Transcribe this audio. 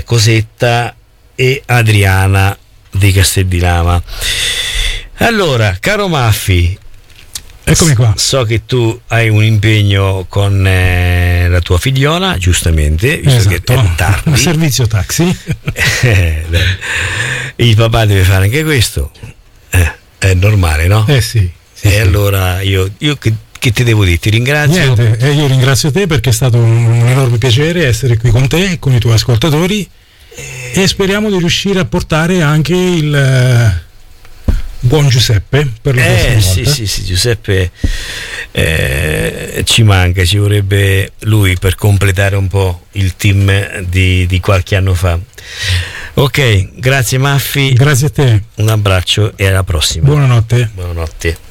Cosetta e Adriana di Casteldinama. Allora, caro Maffi, eccomi qua. So che tu hai un impegno con la tua figliola, giustamente, visto che è tardi. Un servizio taxi. Il papà deve fare anche questo. È normale, no? Sì. Allora io che ti devo dire? Ti ringrazio. Niente, io ringrazio te perché è stato un enorme piacere essere qui con te e con i tuoi ascoltatori e speriamo di riuscire a portare anche il buon Giuseppe per la prossima volta. Sì, Giuseppe ci manca, ci vorrebbe lui per completare un po' il team di qualche anno fa. Ok, grazie Maffi. Grazie a te. Un abbraccio e alla prossima. Buonanotte. Buonanotte.